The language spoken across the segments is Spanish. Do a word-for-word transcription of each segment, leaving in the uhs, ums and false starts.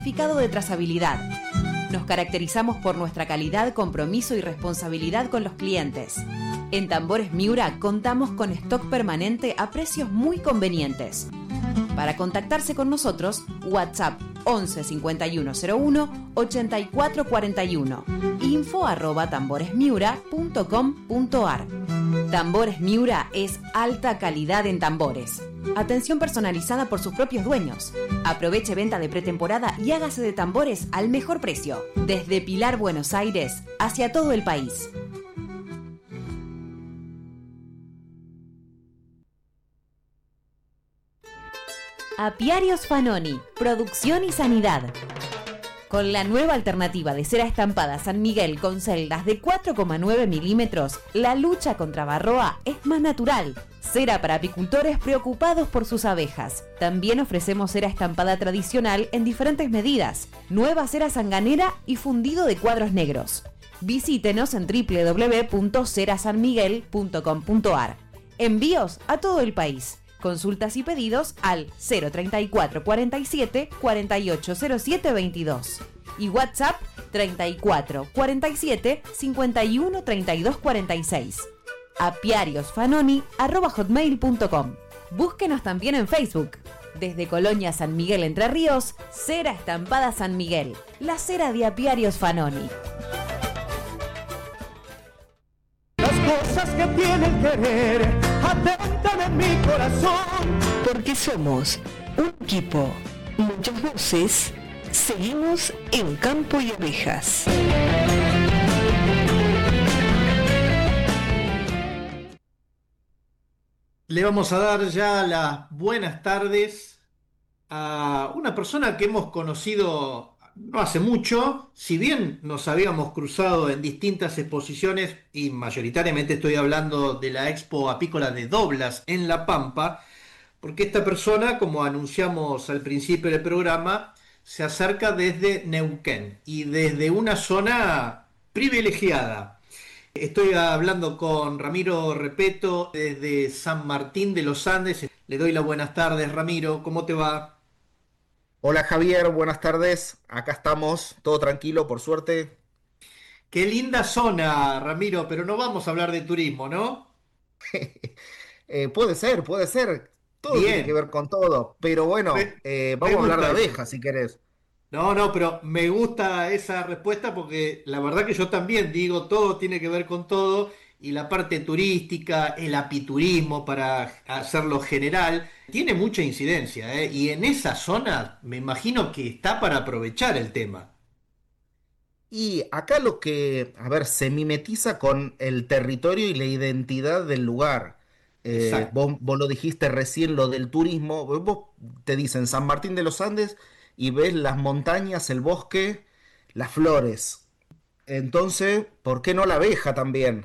certificado de trazabilidad. Nos caracterizamos por nuestra calidad, compromiso y responsabilidad con los clientes. En Tambores Miura contamos con stock permanente a precios muy convenientes. Para contactarse con nosotros, WhatsApp once cincuenta y uno cero uno ochenta y cuatro cuarenta y uno, info arroba tamboresmiura punto com punto ar. Tambores Miura es alta calidad en tambores. Atención personalizada por sus propios dueños. Aproveche venta de pretemporada y hágase de tambores al mejor precio. Desde Pilar, Buenos Aires, hacia todo el país. Apiarios Fanoni, producción y sanidad. Con la nueva alternativa de cera estampada San Miguel con celdas de cuatro coma nueve milímetros, la lucha contra varroa es más natural. Cera para apicultores preocupados por sus abejas. También ofrecemos cera estampada tradicional en diferentes medidas, nueva cera sanganera y fundido de cuadros negros. Visítenos en doble u doble u doble u punto cera san miguel punto com punto ar. Envíos a todo el país. Consultas y pedidos al cero treinta y cuatro cuarenta y siete cuarenta y ocho cero siete veintidós y WhatsApp treinta y cuatro cuarenta y siete cincuenta y uno treinta y dos cuarenta y seis. apiariosfanoni arroba hotmail punto com. Búsquenos también en Facebook. Desde Colonia San Miguel Entre Ríos, Cera Estampada San Miguel, la cera de Apiarios Fanoni. Las cosas que tienen querer atentan en mi corazón. Porque somos un equipo, muchas voces, seguimos en Campo y Abejas. Le vamos a dar ya las buenas tardes a una persona que hemos conocido no hace mucho, si bien nos habíamos cruzado en distintas exposiciones, y mayoritariamente estoy hablando de la Expo Apícola de Doblas en La Pampa, porque esta persona, como anunciamos al principio del programa, se acerca desde Neuquén y desde una zona privilegiada. Estoy hablando con Ramiro Repeto desde San Martín de los Andes. Le doy las buenas tardes, Ramiro, ¿cómo te va? Hola Javier, buenas tardes. Acá estamos, todo tranquilo, por suerte. Qué linda zona, Ramiro, pero no vamos a hablar de turismo, ¿no? eh, puede ser, puede ser. Todo Bien. tiene que ver con todo. Pero bueno, Me- eh, me vamos a hablar de gusta eso. abejas si querés. No, no, pero me gusta esa respuesta porque la verdad que yo también digo, todo tiene que ver con todo y la parte turística, el apiturismo, para hacerlo general, tiene mucha incidencia, ¿eh? Y en esa zona me imagino que está para aprovechar el tema. Y acá lo que, a ver, se mimetiza con el territorio y la identidad del lugar. Eh, Exacto. vos, vos lo dijiste recién, lo del turismo. Vos vos te dicen San Martín de los Andes y ves las montañas, el bosque, las flores. Entonces, ¿por qué no la abeja también?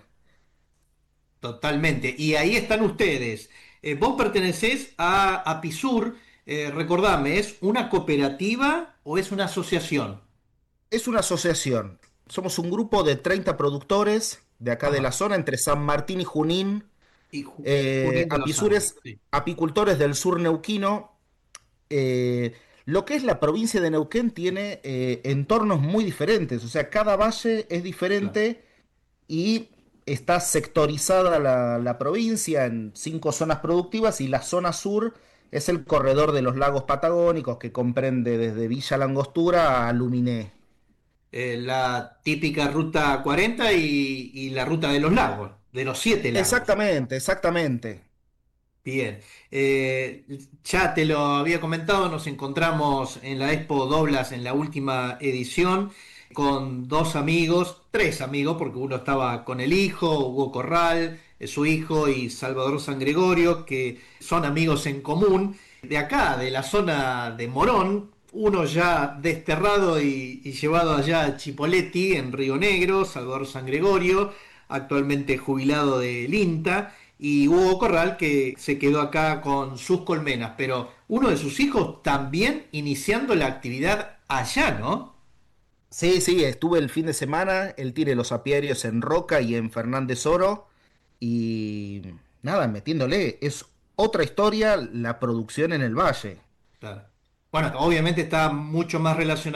Totalmente. Y ahí están ustedes. Eh, vos pertenecés a Apisur, eh, recordame, ¿es una cooperativa o es una asociación? Es una asociación. Somos un grupo de treinta productores de acá de la Ajá. zona, entre San Martín y Junín. Y Ju- Eh, Junín de los Andes. apisures, Sí. apicultores del sur neuquino. Eh, lo que es la provincia de Neuquén tiene eh, entornos muy diferentes. O sea, cada valle es Claro. diferente y está sectorizada la, la provincia en cinco zonas productivas y la zona sur es el corredor de los lagos patagónicos que comprende desde Villa Langostura a Luminé. Eh, la típica ruta cuarenta y, y la ruta de los lagos, de los siete lagos. Exactamente, exactamente. Bien. Eh, ya te lo había comentado, nos encontramos en la Expo Doblas en la última edición con dos amigos, tres amigos, porque uno estaba con el hijo, Hugo Corral, eh, su hijo y Salvador San Gregorio, que son amigos en común. De acá, de la zona de Morón, uno ya desterrado y, y llevado allá a Chipoleti, en Río Negro, Salvador San Gregorio, actualmente jubilado del INTA, y Hugo Corral, que se quedó acá con sus colmenas, pero uno de sus hijos también iniciando la actividad allá, ¿no? Sí, sí, estuve el fin de semana, él tiene los apiarios en Roca y en Fernández Oro y nada, metiéndole, es otra historia la producción en el valle. Claro. Bueno, obviamente está mucho más relacionado